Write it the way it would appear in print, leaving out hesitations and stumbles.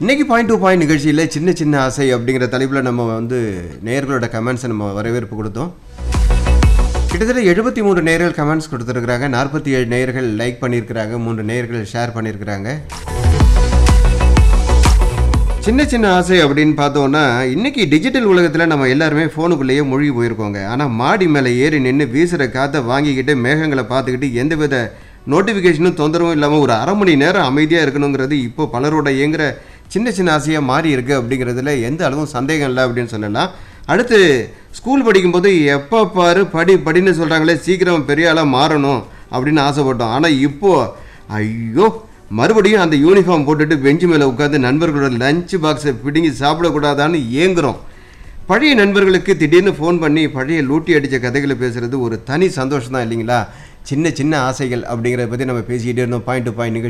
இன்னைக்கு point to point நிகழ்ச்சியில் சின்ன சின்ன ஆசை அப்படிங்கிற தலைப்பில் நம்ம நேயர்களோட கமெண்ட்ஸை நம்ம வரவேற்பு கொடுத்தோம். கிட்டத்தட்ட 73 நேயர்கள் கமெண்ட்ஸ் கொடுத்துருக்குறாங்க. 47 நேயர்கள் லைக் பண்ணியிருக்கிறாங்க. 3 நேயர்கள் ஷேர் பண்ணியிருக்கிறாங்க. சின்ன சின்ன ஆசை அப்படின்னு பார்த்தோன்னா, இன்றைக்கி டிஜிட்டல் உலகத்தில் நம்ம எல்லாருமே ஃபோனுக்குள்ளேயே மூழ்கி போயிருக்கோங்க. ஆனால் மாடி மேலே ஏறி நின்று வீசுகிற காற்றை வாங்கிக்கிட்டு மேகங்களை பார்த்துக்கிட்டு எந்தவித நோட்டிஃபிகேஷனும் தொந்தரவும் இல்லாமல் ஒரு அரை மணி நேரம் அமைதியாக இருக்கணுங்கிறது இப்போ பலரோட இயங்குகிற சின்ன சின்ன ஆசையாக மாறி இருக்குது. அப்படிங்கிறதுல எந்த அளவும் சந்தேகம் இல்லை அப்படின்னு சொல்லலாம். அடுத்து ஸ்கூல் படிக்கும்போது எப்போ பாரு படின்னு சொல்கிறாங்களே, சீக்கிரம் பெரிய ஆளாக மாறணும் அப்படின்னு ஆசைப்பட்டோம். ஆனால் இப்போது ஐயோ, மறுபடியும் அந்த யூனிஃபார்ம் போட்டுட்டு பெஞ்சு மேலே உட்காந்து நண்பர்களோட லஞ்ச் பாக்ஸை பிடுங்கி சாப்பிடக்கூடாதான்னு ஏங்குறோம். பழைய நண்பர்களுக்கு திடீர்னு ஃபோன் பண்ணி பழைய லூட்டி அடித்த கதைகளை பேசுகிறது ஒரு தனி சந்தோஷம் தான் இல்லைங்களா? சின்ன சின்ன ஆசைகள் அப்படிங்கிறத பற்றி நம்ம பேசிக்கிட்டே இருந்தோம். பாயிண்ட் டு பாயிண்ட் நிகழ்ச்சி.